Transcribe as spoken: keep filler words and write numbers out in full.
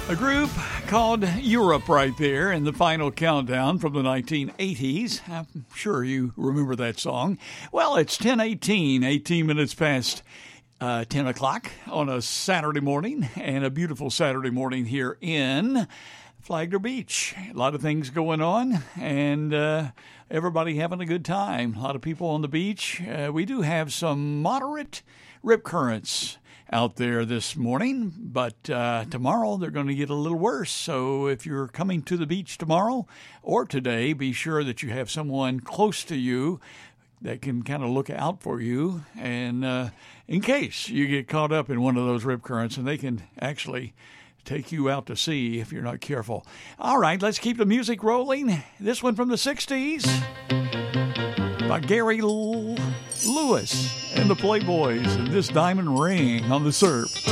A group called Europe right there in the final countdown from the nineteen eighties. I'm sure you remember that song. Well, it's ten eighteen, eighteen minutes past uh, ten o'clock on a Saturday morning, and a beautiful Saturday morning here in Flagler Beach. A lot of things going on, and uh, everybody having a good time. A lot of people on the beach. Uh, we do have some moderate rip currents out there this morning, but uh, tomorrow they're going to get a little worse. So if you're coming to the beach tomorrow or today, be sure that you have someone close to you that can kind of look out for you, and uh, in case you get caught up in one of those rip currents, and they can actually take you out to sea if you're not careful. All right, let's keep the music rolling. This one from the sixties by Gary L- Lewis and the Playboys, and This Diamond Ring on the Surf.